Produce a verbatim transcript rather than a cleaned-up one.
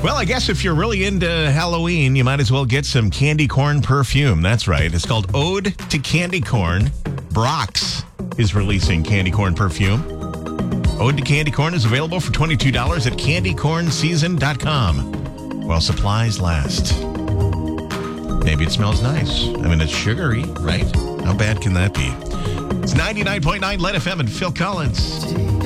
Well, I guess if you're really into Halloween, you might as well get some candy corn perfume. That's right. It's called Ode to Candy Corn. Brock's is releasing candy corn perfume. Ode to Candy Corn is available for twenty-two dollars at candy corn season dot com while supplies last. Maybe it smells nice. I mean, it's sugary, right? How bad can that be? It's ninety-nine point nine Lead F M and Phil Collins.